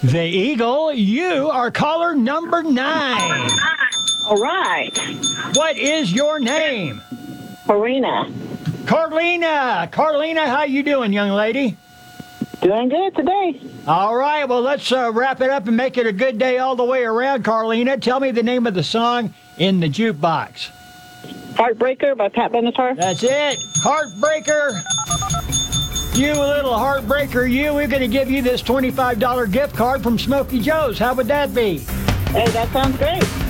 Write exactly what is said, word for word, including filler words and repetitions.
The Eagle, you are caller number nine. All right. What is your name? Karina. Carlina. Carlina, how you doing, young lady? Doing good today. All right, well, let's uh, wrap it up and make it a good day all the way around, Carlina. Tell me the name of the song in the jukebox. Heartbreaker by Pat Benatar. That's it. Heartbreaker. You little heartbreaker, you. We're going to give you this twenty-five dollar gift card from Smokey Joe's. How would that be? Hey, that sounds great.